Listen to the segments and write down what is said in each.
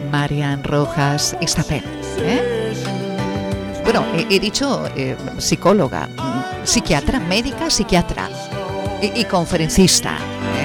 Marian Rojas Estapel. Bueno, he dicho psicóloga, psiquiatra, médica, psiquiatra y conferencista.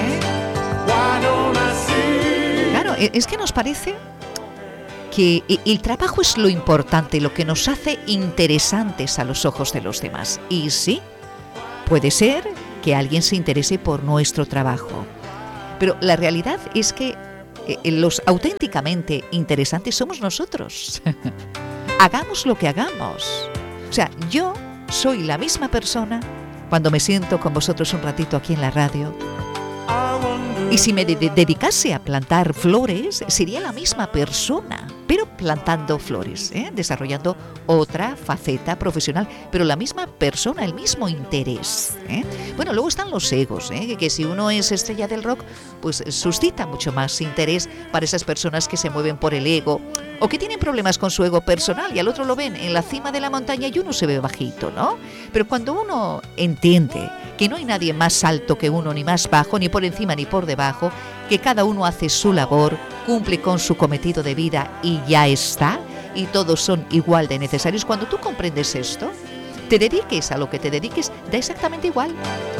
Claro, es que nos parece que el trabajo es lo importante, lo que nos hace interesantes a los ojos de los demás. Y sí, puede ser que alguien se interese por nuestro trabajo, pero la realidad es que los auténticamente interesantes somos nosotros. Hagamos lo que hagamos. O sea, yo soy la misma persona cuando me siento con vosotros un ratito aquí en la radio. Y si me dedicase a plantar flores, sería la misma persona, pero plantando flores, desarrollando otra faceta profesional, pero la misma persona, el mismo interés. Bueno, luego están los egos, que si uno es estrella del rock, pues suscita mucho más interés para esas personas que se mueven por el ego o que tienen problemas con su ego personal y al otro lo ven en la cima de la montaña y uno se ve bajito, ¿no? Pero cuando uno entiende que no hay nadie más alto que uno, ni más bajo, ni por encima ni por debajo, que cada uno hace su labor, cumple con su cometido de vida y ya está, y todos son igual de necesarios. Cuando tú comprendes esto, te dediques a lo que te dediques, da exactamente igual.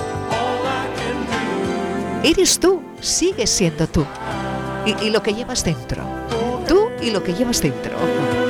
Eres tú, sigues siendo tú, y lo que llevas dentro, tú y lo que llevas dentro.